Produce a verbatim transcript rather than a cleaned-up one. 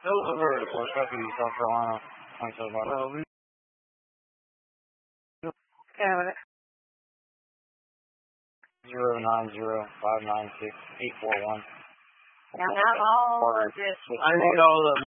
Over to Fort Copy, South Carolina. twenty-seven Well, we... Yeah, zero nine zero five nine six eight four one. now not all of this. I need all of them.